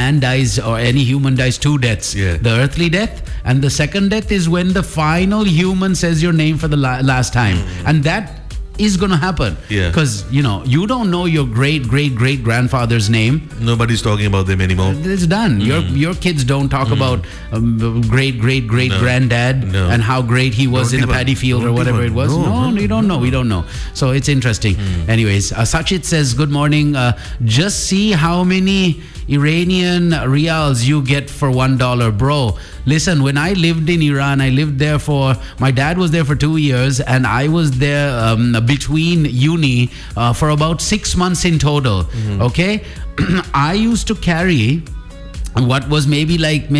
man dies or any human dies, two deaths. Yeah. The earthly death, and the second death is when the final human says your name for the last time. And that is going to happen. Yeah. Because, you don't know your great-great-great-grandfather's name. Nobody's talking about them anymore. It's done. Your kids don't talk about great-great-great-granddad and how great he was in the paddy field or whatever it was. No, we don't know. We don't know. So it's interesting. Anyways, Sachit says, good morning. Just see how many Iranian riyals you get for $1. Bro, listen, when I lived in Iran, my dad was there for 2 years, and I was there between uni for about 6 months in total. Okay? I used to carry what was maybe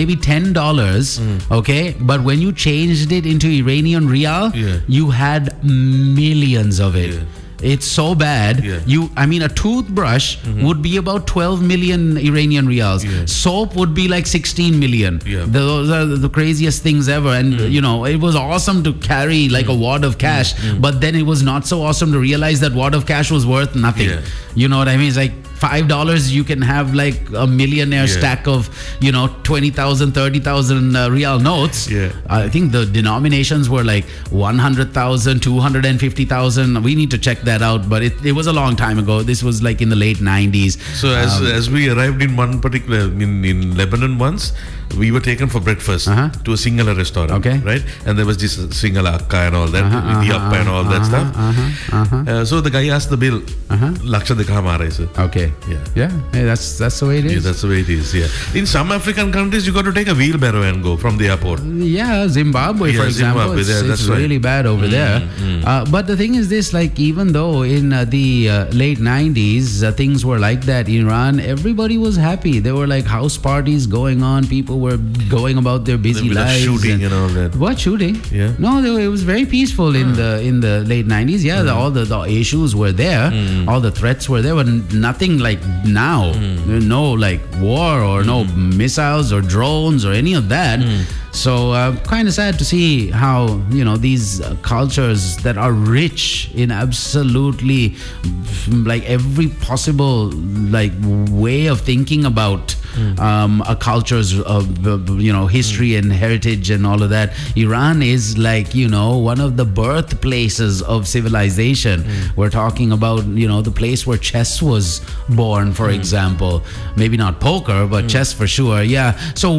$10, okay? But when you changed it into Iranian riyal, you had millions of it. It's so bad. A toothbrush would be about 12 million Iranian riyals. Soap would be like 16 million. Those are the craziest things ever. And, it was awesome to carry like a wad of cash. But then it was not so awesome to realize that wad of cash was worth nothing. You know what I mean? It's like $5, you can have like a millionaire stack of, 20,000, 30,000 riyal notes. I think the denominations were like 100,000, 250,000. We need to check that out, but it was a long time ago. This was like in the late 90s. So as we arrived in one particular, in Lebanon once, we were taken for breakfast to a Singhala restaurant. Okay. Right? And there was this Singhala akka and all that, the appa and all that stuff. So the guy asked the bill. Laksha dekha mara sir. Okay. Yeah. Hey, that's the way it is. Yeah, that's the way it is. In some African countries, you got to take a wheelbarrow and go from the airport. Zimbabwe, for example, it's really bad over there. But the thing is this, like, even though in the late 90s things were like that in Iran, everybody was happy. There were like house parties going on. People were going about their busy lives. Shooting and all that. What shooting? Yeah. No, it was very peaceful in the late 90s. All the issues were there. All the threats were there, but nothing like now. No like war or no missiles or drones or any of that. So kind of sad to see how these cultures that are rich in absolutely like every possible like way of thinking about a culture's history and heritage and all of that. Iran is like one of the birthplaces of civilization. We're talking about the place where chess was born, for example. Maybe not poker, but chess for sure. So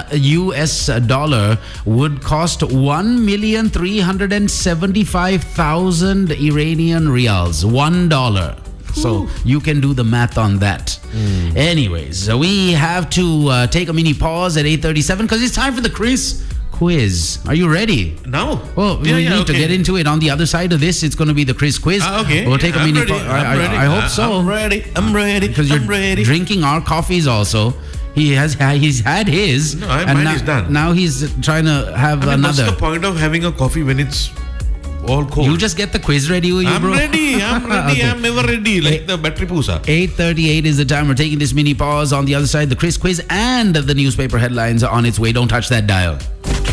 $1 would cost 1,375,000 Iranian riyals. $1. So you can do the math on that. Anyways, we have to take a mini pause at 8:37 because it's time for the quiz. Are you ready? No. Well, we need to get into it. On the other side of this, it's going to be the quiz. Okay. We'll take a mini pause. I hope so. I'm ready. Because you're drinking our coffees also. He's had his. No, mine is done. Now he's trying to have another. What's the point of having a coffee when it's all cold? You just get the quiz ready, bro. I'm ready. Okay. I'm never ready. Like the battery poosa. 8:38 is the time. We're taking this mini pause. On the other side, the quiz and the newspaper headlines are on its way. Don't touch that dial.